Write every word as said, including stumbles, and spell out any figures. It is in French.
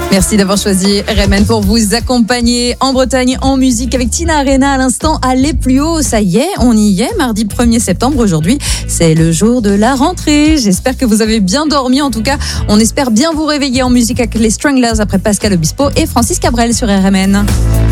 Merci d'avoir choisi R M N pour vous accompagner en Bretagne en musique avec Tina Arena à l'instant. Allez plus haut, ça y est, on y est. Mardi premier septembre aujourd'hui, c'est le jour de la rentrée. J'espère que vous avez bien dormi. En tout cas, on espère bien vous réveiller en musique avec les Stranglers après Pascal Obispo et Francis Cabrel sur R M N.